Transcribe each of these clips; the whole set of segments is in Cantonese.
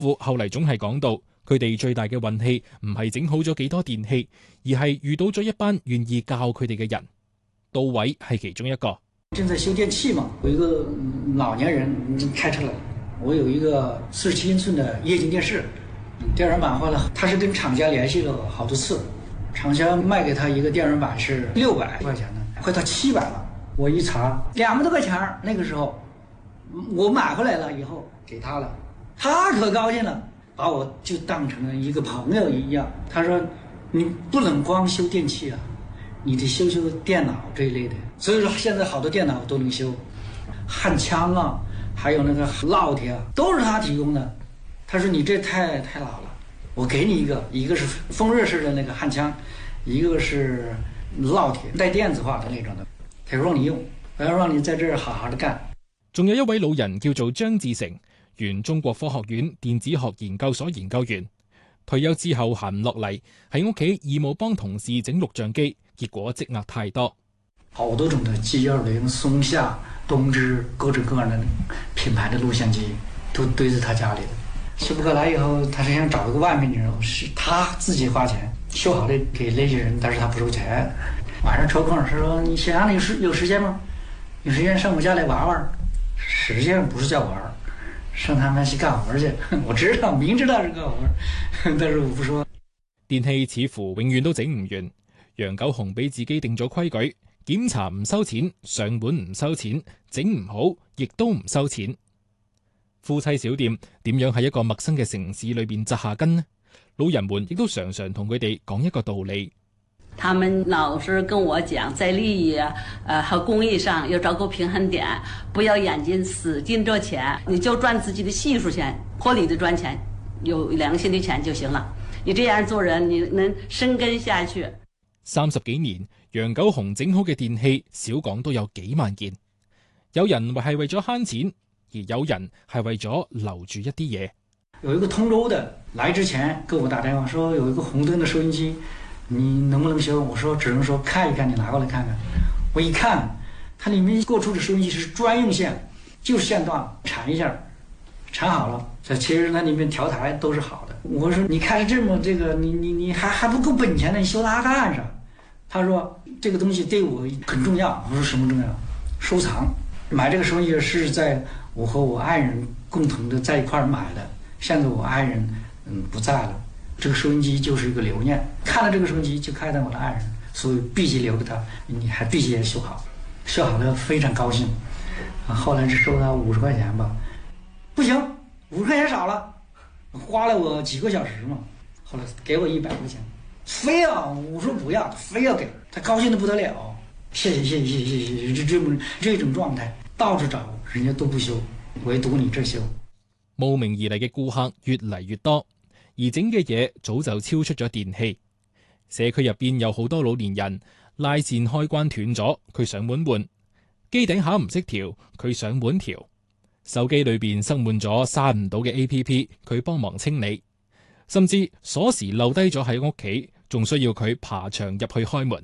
夫後嚟總係講到，佢哋最大嘅運氣唔係整好咗幾多電器，而係遇到咗一班願意教佢哋嘅人。杜偉係其中一個。 正在修電器嘛，有一個老年人開車來，我有一個47英寸的液晶電視，電源板壞了，他是跟廠家聯繫了好多次，廠家賣給他一個電源板是600塊錢的，快到700了。我一查200多塊錢，那個時候我買回來了以後給他了，他可高興了，把我就當成了一個朋友一樣。他說你不能光修電器啊，你得修電腦這一類的。所以說現在好多電腦都能修，焊槍啊，還有那個烙鐵啊，都是他提供的。他說你這太老了，我給你一個是風熱式的那個焊槍，一個是烙鐵帶電子化的那種的，他說讓你用，我要讓你在這兒好好的幹。 仲有一位老人叫做張志成，原中國科學院電子學研究所研究員，退休之後閒唔落嚟，喺屋企義務幫同事整錄像機，結果積壓太多。 好多種的 G20、松下、東芝各種各樣的品牌的錄像機都堆在他家裏。修不過來以後，他是想找一個外面的人，是他自己花錢修好了給那些人，但是他不收錢。晚上抽空，他說你小楊有時間嗎？有時間上我家來玩玩。實際上不是叫玩，上他們去幹活去。我知道，明知道是幹活，但是我不說。 電器似乎永遠都整唔完。楊九雄俾自己定咗規矩，檢查唔收錢，上門唔收錢，整唔好亦都唔收錢。夫妻小店點樣喺一個陌生嘅城市裏邊扎下根呢？老人們亦都常常同佢哋講一個道理。 他們老是跟我講，在利益和公益上要找個平衡點，不要眼睛死盯着錢，你就賺自己的技術錢，合理的賺錢，有良心的錢就行了。你這樣做人，你能生根下去。 30幾年，楊九雄整好嘅電器少講都有幾萬件。有人係為咗慳錢，而有人係為咗留住一啲嘢。 有一個通州的來之前給我打電話說有一個紅燈的收音機，你能不能修？我說只能說看一看，你拿過來看看。我一看，它裡面過出的收音機是專用線，就是線段纏一下，纏好了。其實它裡面調台都是好的。我說你開這麼這個，你還不夠本錢的，你修它幹啥？他說這個東西對我很重要。我說什麼重要？收藏。買這個收音機是在我和我愛人共同的在一塊買的。現在我愛人不在了，這個收音機就是一個留念。看了這個收音機就看到我的愛人，所以必須留給他。你還必須也修好，修好了非常高興。後來只收他50塊錢吧，不行，50塊錢少了，花了我幾個小時嘛。後來給我100塊錢，非要我說不要，非要給他，高興得不得了。謝謝，這種狀態到處找人家都不修，唯獨你這修。 慕名而嚟嘅顧客越嚟越多，而整嘅嘢早就超出咗電器。社區入邊有好多老年人，拉線開關斷咗，佢上門換；機頂盒唔識調，佢上門調；手機裏邊塞滿咗刪唔到嘅 APP，佢幫忙清理；甚至鎖匙漏低咗喺屋企，仲需要佢爬牆入去開門。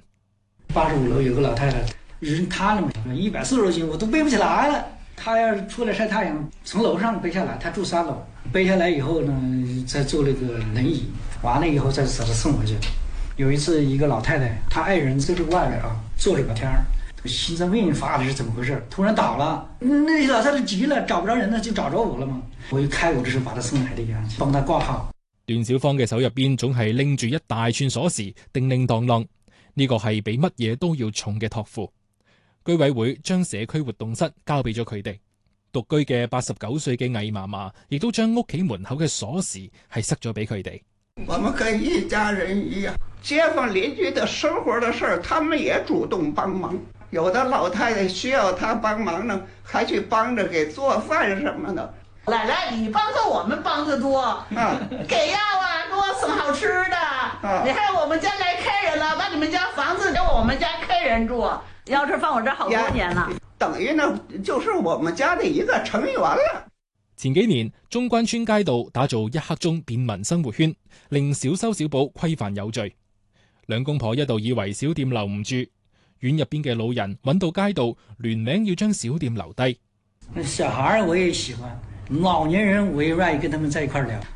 85樓有個老太太，人癱了嘛，140多斤我都背不起來了。他要是出來曬太陽，從樓上背下來，他住3樓，背下來以後呢，再坐那個輪椅，完了以後再把他送回去。有一次，一個老太太，她愛人在這個外邊啊，坐着聊天，心臟病發了是怎麼回事？突然倒了，那老太太急了，找不着人呢，就找着我了嘛。我一開我這時候把她送來的呀，幫她掛號。 段小芳嘅手入邊總係拎住一大串鎖匙，叮叮當當，呢個係比乜嘢都要重嘅託付。居委會將社區活動室交俾咗佢哋。獨居嘅89歲嘅魏嫲嫲亦都將屋企門口嘅鎖匙係塞咗俾佢哋。 我們跟一家人一樣，街坊鄰居的生活的事，他們也主動幫忙。有的老太太需要他幫忙呢，還去幫着給做飯什麼的。 奶奶，你幫着我們幫得多，給藥啊，給我送好吃的。你看我們家來客人了，把你們家房子給我們家客人住。鑰匙放我這好多年了， 等於呢就是我們家的一個成員了。 前幾年，中關村街道打造一刻鐘便民生活圈，令小修小補規範有序。兩公婆一度以為小店留唔住，院入邊嘅老人揾到街道聯名要將小店留低。 小孩我也喜歡， 老年人我也愿意跟他们在一块聊。